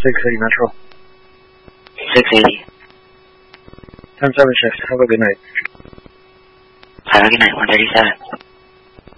680 Metro. 680. 10-7 shift. Have a good night. Have a good night, 137.